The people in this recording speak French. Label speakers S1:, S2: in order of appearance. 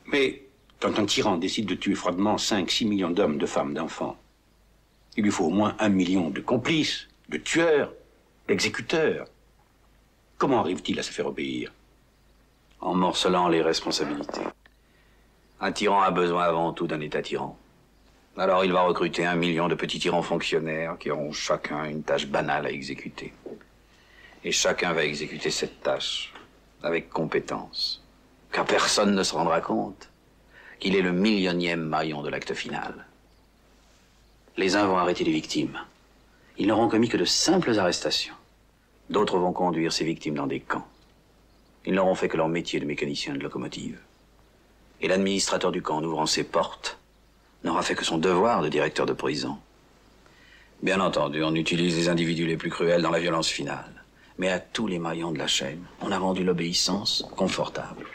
S1: Mais quand un tyran décide de tuer froidement 5-6 millions d'hommes, de femmes, d'enfants, il lui faut au moins 1 million de complices, de tueurs, d'exécuteurs. Comment arrive-t-il à se faire obéir?
S2: En morcelant les responsabilités. Un tyran a besoin avant tout d'un État tyran. Alors il va recruter 1 million de petits tyrans fonctionnaires qui auront chacun une tâche banale à exécuter. Et chacun va exécuter cette tâche avec compétence. Car personne ne se rendra compte qu'il est le millionième maillon de l'acte final. Les uns vont arrêter les victimes. Ils n'auront commis que de simples arrestations. D'autres vont conduire ces victimes dans des camps. Ils n'auront fait que leur métier de mécanicien de locomotive. Et l'administrateur du camp, en ouvrant ses portes, n'aura fait que son devoir de directeur de prison. Bien entendu, on utilise les individus les plus cruels dans la violence finale. Mais à tous les maillons de la chaîne, on a rendu l'obéissance confortable.